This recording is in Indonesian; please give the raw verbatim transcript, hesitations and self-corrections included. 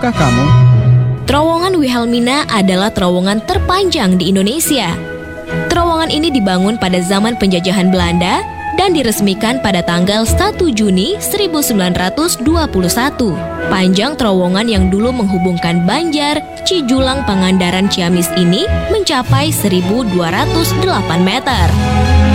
Tahukah kamu? Terowongan Wilhelmina adalah terowongan terpanjang di Indonesia. Terowongan ini dibangun pada zaman penjajahan Belanda dan diresmikan pada tanggal satu Juni seribu sembilan ratus dua puluh satu. Panjang terowongan yang dulu menghubungkan Banjar, Cijulang, Pangandaran, Ciamis ini mencapai seribu dua ratus delapan meter.